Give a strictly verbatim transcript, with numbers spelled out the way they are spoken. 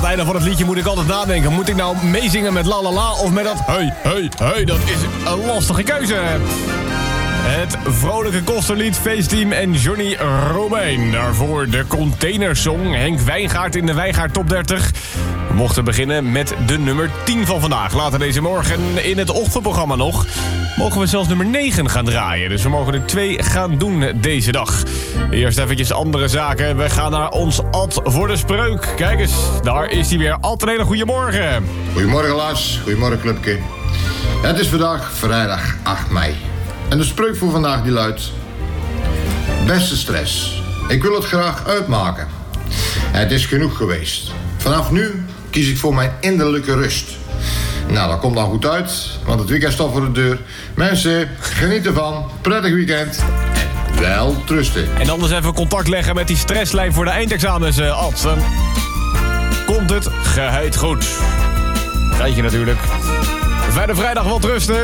einde van het liedje moet ik altijd nadenken. Moet ik nou meezingen met la la la of met dat hey, hey, hey? Dat is een lastige keuze. Het vrolijke kosterlied, Feestteam en Johnny Romein. Daarvoor de containersong, Henk Wijngaard in de Wijngaard Top dertig. We mochten beginnen met de nummer tien van vandaag. Later deze morgen in het ochtendprogramma nog mogen we zelfs nummer negen gaan draaien. Dus we mogen er twee gaan doen deze dag. Eerst eventjes andere zaken. We gaan naar ons Ad voor de spreuk. Kijk eens, daar is hij weer. Ad, een hele goede morgen. Goedemorgen Lars, goedemorgen clubke. Het is vandaag vrijdag acht mei. En de spreuk voor vandaag die luidt: beste stress, ik wil het graag uitmaken. Het is genoeg geweest. Vanaf nu kies ik voor mijn innerlijke rust. Nou, dat komt dan goed uit, want het weekend staat voor de deur. Mensen, geniet ervan. Prettig weekend. En wel trusten. En anders even contact leggen met die stresslijn voor de eindexamens, uh, Ad. Dan komt het geheid goed. Geitje natuurlijk. Fijne vrijdag, wat rusten.